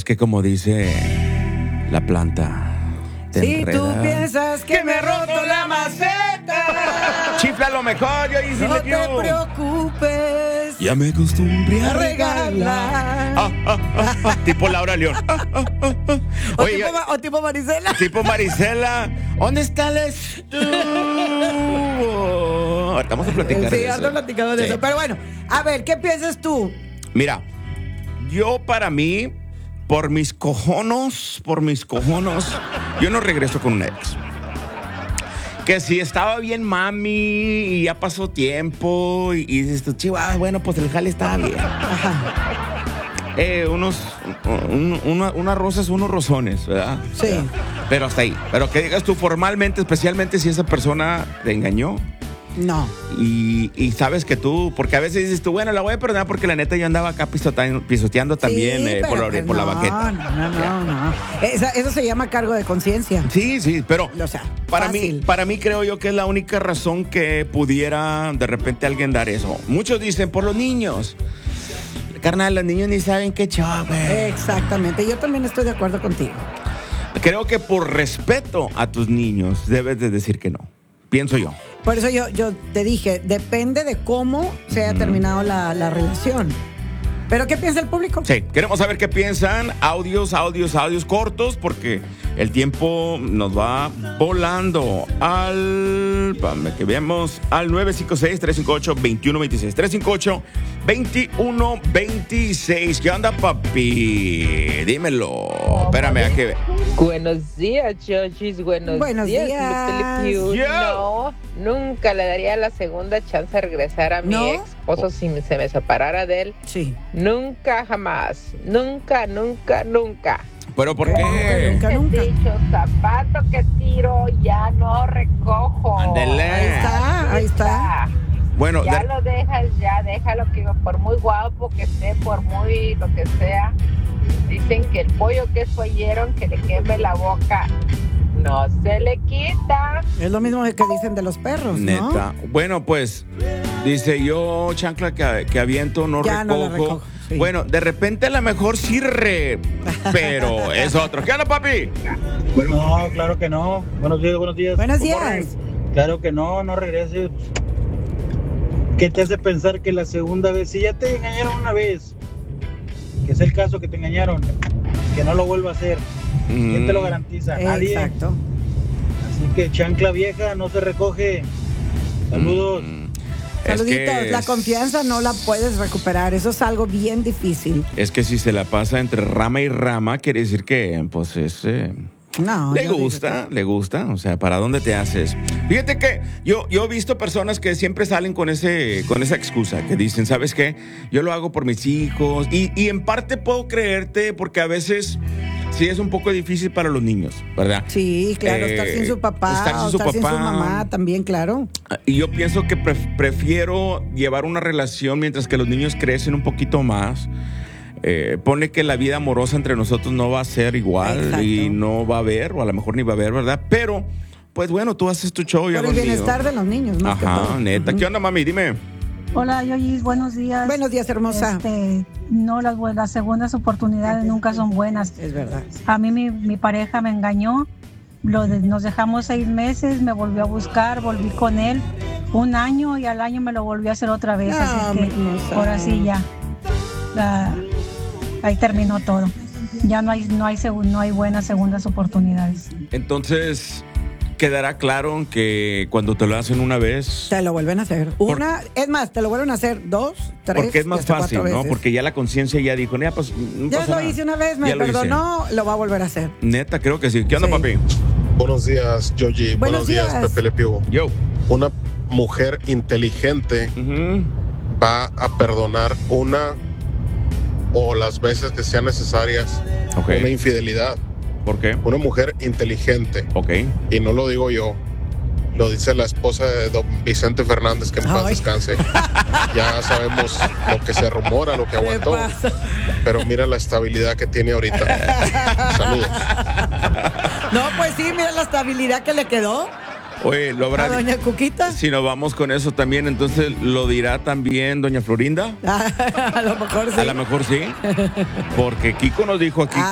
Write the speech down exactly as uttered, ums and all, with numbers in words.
que como dice la planta, te Si enreda. tú piensas que me he roto la maceta, Chifla lo mejor, yo hice no le te quiero. preocupes. Ya me acostumbré A a regalar. regalar. Ah, ah, ah, ah, tipo Laura León. Ah, ah, ah, ah. O, Oye, tipo, Ma- o tipo Marisela. tipo Marisela. ¿Dónde está el estuvo? Ahorita vamos a platicar Sí, de ando eso. platicando de Sí. eso. Pero bueno, a ver, ¿qué piensas tú? Mira, yo para mí, por mis cojonos, por mis cojonos, yo no regreso con un ex. Que si estaba bien mami y ya pasó tiempo y, y dices tú, chiva, bueno, pues el jale estaba bien. Eh, unos, un- una- unas rosas, unos rosones, ¿verdad? Sí. Pero hasta ahí. Pero que digas tú formalmente, especialmente si esa persona te engañó. No. Y, y sabes que tú, porque a veces dices tú, bueno, la voy a perdonar porque la neta yo andaba acá pisoteando, pisoteando también Sí, eh, por, pero la, pues por la no, banqueta. No, no, no, no. Esa- eso se llama cargo de conciencia. Sí, sí, pero O sea, para mí, fácil. para mí creo yo que es la única razón que pudiera de repente alguien dar eso. Muchos dicen, por los niños. Carnal, los niños ni saben qué chavo, güey. Exactamente. Yo también estoy de acuerdo contigo. Creo que por respeto a tus niños debes de decir que no. Pienso yo. Por eso yo, yo te dije, depende de cómo se haya terminado la, la relación. ¿Pero qué piensa el público? Sí, queremos saber qué piensan. Audios, audios, audios cortos, porque el tiempo nos va volando. Al. Para que veamos. Al nueve cinco seis, tres cinco ocho, dos uno dos seis. tres cinco ocho, dos uno dos seis. ¿Qué onda, papi? Dímelo. Espérame, a que. Buenos días, Georgis. Buenos, Buenos días, días. Lupe Lipiu. Yo. No, nunca le daría la segunda chance a regresar a mi ¿No? ex esposo si se me separara de él. Sí. Nunca, jamás. Nunca, nunca, nunca. ¿Pero por Nunca, qué? nunca, nunca. He dicho, zapato que tiro, ya no recojo. Ándele. Ahí está, ahí está. Bueno, Ya de- lo dejas, ya déjalo que por muy guapo que esté, por muy lo que sea. Dicen que el pollo que es pollero, que le queme la boca, no se le quita. Es lo mismo que dicen de los perros, ¿no? neta. Bueno, pues, dice yo, chancla que, que aviento, no Ya no recojo. la recojo, sí. Bueno, de repente a lo mejor sí re, pero es otro. ¿Qué onda, papi? No, claro que no. Buenos días, buenos días. Buenos Good morning. días. Claro que no, no regreses. ¿Qué te hace pensar que la segunda vez, si ya te engañaron una vez, que es el caso que te engañaron, que no lo vuelva a hacer? ¿Quién te lo garantiza? Nadie. Exacto. Así que chancla vieja, no se recoge. Saludos. Mm, es Saluditos. que La es- confianza no la puedes recuperar. Eso es algo bien difícil. Es que si se la pasa entre rama y rama, quiere decir que, pues, es... eh, No. le yo digo gusta, le gusta, o sea, ¿para dónde te haces? Fíjate que yo, yo he visto personas que siempre salen con ese, con esa excusa, que dicen, ¿sabes qué? Yo lo hago por mis hijos, y, y en parte puedo creerte, porque a veces sí es un poco difícil para los niños, ¿verdad? que- Sí, claro, Eh, estar sin su papá, estar sin o su estar sin su papá. mamá también, claro. Y yo pienso que pref- prefiero llevar una relación mientras que los niños crecen un poquito más. Eh, pone que la vida amorosa entre nosotros no va a ser igual. Exacto. Y no va a haber, o a lo mejor ni va a haber, ¿verdad? Pero, pues bueno, tú haces tu show, yo Por hago el el mío. bienestar de los niños, más que Ajá, todo. neta. Ujú. ¿Qué onda, mami? Dime. Hola, Yoyis, buenos días. Buenos días, hermosa. Este, no, las, bu- las segundas oportunidades nunca son buenas. Es verdad. A mí mi, mi pareja me engañó, lo de- nos dejamos seis meses, me volvió a buscar, volví con él un año y al año me lo volvió a hacer otra vez. No, así mi que hermosa. ahora sí ya, la- ahí terminó todo. Ya no hay, no hay, segu- no hay buenas segundas oportunidades. Entonces, quedará claro que cuando te lo hacen una vez, Te lo vuelven a hacer. Por- Una, es más, te lo vuelven a hacer dos, tres. porque es y más hasta fácil, cuatro ¿no? veces. Porque ya la conciencia ya dijo, ya, pues, no Ya pasa lo nada. hice una vez, me Ya lo hice. perdonó, lo va a volver a hacer. Neta, creo que sí. ¿Qué onda, Sí. papi? Buenos días, Yoyi. Buenos Buenos, días, días. Pepe Le Pew. Yo. Una mujer inteligente Ujú. va a perdonar una o las veces que sean necesarias Ok. una infidelidad. ¿Por qué? Una mujer inteligente, Ok. y no lo digo yo, lo dice la esposa de don Vicente Fernández, que en paz Ay. descanse. Ya sabemos lo que se rumora, lo que aguantó, pasa? pero mira la estabilidad que tiene ahorita. Saludos. No, pues sí, mira la estabilidad que le quedó Oye, lo habrá. a doña Cuquita. Si nos vamos con eso también, entonces lo dirá también doña Florinda. A lo mejor sí. A lo mejor sí. Porque Kiko nos dijo aquí